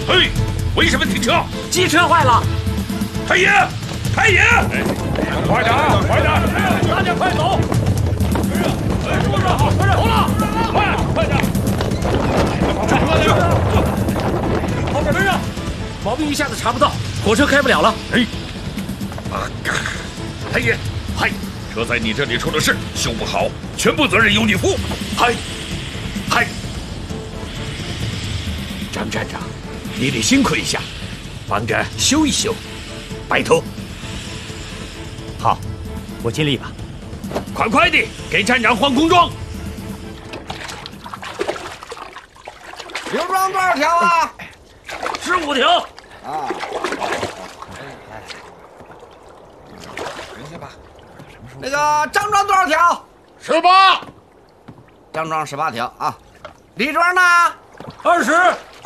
嘿，为什么停车？ 机车坏了。 太爷，太爷，快点，快点， 大家快走！走了，快点！后边跟上，毛病一下子查不到，火车开不了了。 哎，太爷，嗨，车在你这里出了事，修不好，全部责任由你负。嗨，嗨， 张站长，你得辛苦一下，帮着修一修，拜托。 好，我尽力吧。 快地给站长换工装。 刘庄多少条啊 ？15条。 啊。等一下吧。那个张庄多少条 ？18。 张庄18条啊。李庄呢 20。